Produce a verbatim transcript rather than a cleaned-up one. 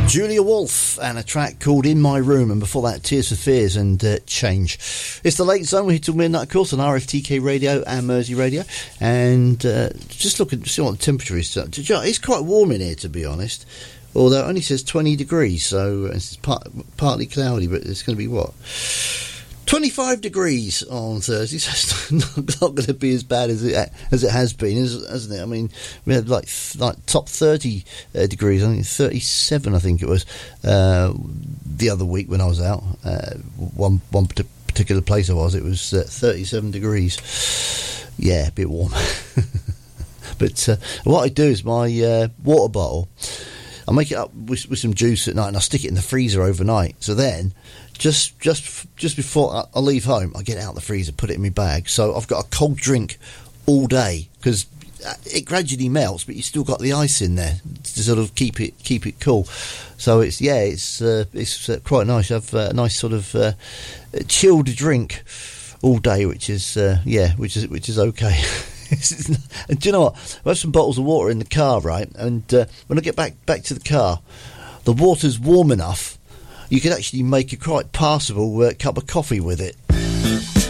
Julia Wolf and a track called In My Room, and before that Tears for Fears and uh, Change. It's the Late Zone. We're here till midnight, of course, on R F T K Radio and Mersey Radio, and uh, just looking to see what the temperature is. It's quite warm in here, to be honest, although it only says twenty degrees, so it's part, partly cloudy, but it's going to be what, twenty-five degrees on Thursday, so it's not, not going to be as bad as it as it has been, hasn't it? I mean, we had like like top thirty uh, degrees, I think thirty-seven, I think it was, uh, the other week when I was out. Uh, one one particular place I was, it was uh, thirty-seven degrees. Yeah, a bit warm. But uh, what I do is my uh, water bottle, I make it up with, with some juice at night, and I stick it in the freezer overnight. So then, just just just before I leave home, I get it out of the freezer, put it in my bag. So I've got a cold drink all day, because it gradually melts, but you still got the ice in there to sort of keep it keep it cool. So it's yeah, it's uh, it's uh, quite nice. You have uh, a nice sort of uh, chilled drink all day, which is uh, yeah, which is which is okay. And do you know what? I have some bottles of water in the car, right? And uh, when I get back back to the car, the water's warm enough you could actually make a quite passable uh, cup of coffee with it.